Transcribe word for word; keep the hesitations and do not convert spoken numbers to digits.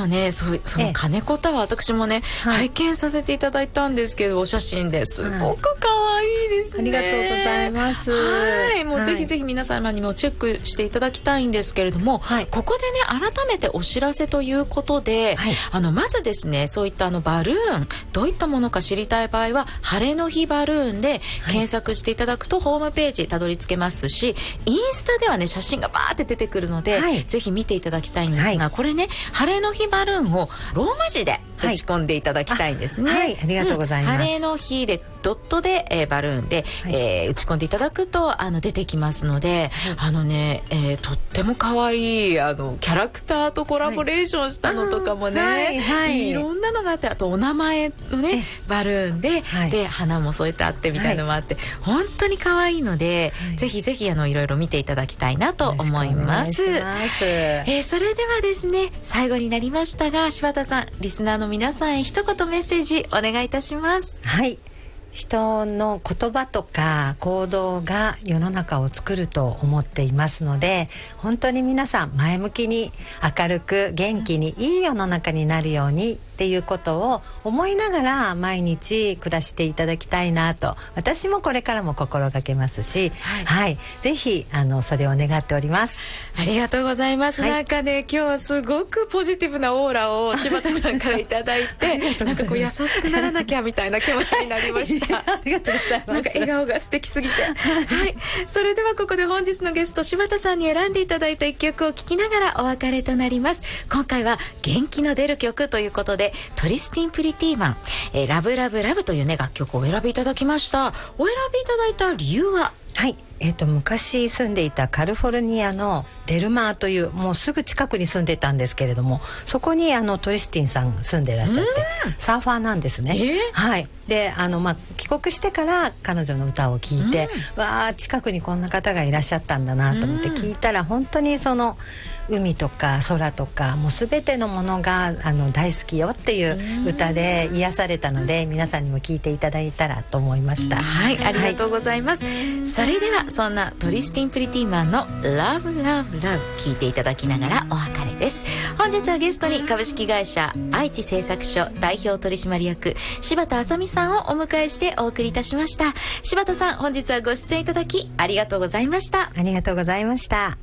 もね、そうその金子タワー、私もね、はい、拝見させていただいたんですけど、お写真ですごく可愛いですね、 はい、ありがとうございます。 はい、もう、 はい、 ぜひぜひ皆様にもチェックしていただきたいんですけれども、はい、ここでね改めてお知らせということで、はい、あのまずですね、そういったあのバルーンどういったものか知りたい場合は晴れの日バルーンで検索していただくと、はい、ホームページたどり着けますし、インスタではね写真がバーって出てくるので、はい、ぜひ見ていただきたいんですが、はい、これね晴れの日バルーンをローマ字で打ち込んでいただきたいんですね。 はい、はい、ありがとうございます。 うん、晴れの日でドットで、えー、バルーンで、はい、えー、打ち込んでいただくとあの出てきますので、はい、あのね、えー、とっても可愛いあのキャラクターとコラボレーションしたのとかもね、はいはい、いろんなのがあって、あとお名前のねバルーンで、はい、で花も添えてあってみたいのもあって、はい、本当に可愛いので、はい、ぜひぜひあのいろいろ見ていただきたいなと思います。えー、それではですね、最後になりましたが、柴田さん、リスナーの皆さんへ一言メッセージお願いいたします。 はい、人の言葉とか行動が世の中を作ると思っていますので、本当に皆さん前向きに明るく元気にいい世の中になるようにっていうことを思いながら毎日暮らしていただきたいなと、私もこれからも心がけますし、はい、はい、ぜひあのそれを願っております。 ありがとうございます。はい、なんかね、今日はすごくポジティブなオーラを柴田さんからいただいてなんかこう優しくならなきゃみたいな気持ちになりましたありがとうございます。 なんか笑顔が素敵すぎてはい、それではここで本日のゲスト柴田さんに選んでいただいた一曲を聴きながらお別れとなります。今回は元気の出る曲ということで、トリスティン・プリティーマン、えー、ラブラブラブというね楽曲をお選びいただきました。お選びいただいた理由は？ はい、えーと、昔住んでいたカリフォルニアのデルマーというもうすぐ近くに住んでたんですけれども、そこにあのトリスティンさん住んでいらっしゃって、サーファーなんですね。えー、はい、であの、まあ、帰国してから彼女の歌を聴いて、わあ近くにこんな方がいらっしゃったんだなと思って聞いたら、本当にその海とか空とかもう全てのものがあの大好きよっていう歌で癒されたので、皆さんにも聴いていただいたらと思いました。 はい、ありがとうございます。はい、それではそんなトリスティン・プリティーマンの Love Love Love 聴いていただきながらお別れです。本日はゲストに株式会社愛知製作所代表取締役柴田麻美さんをお迎えしてお送りいたしました。柴田さん、本日はご出演いただきありがとうございました。 ありがとうございました。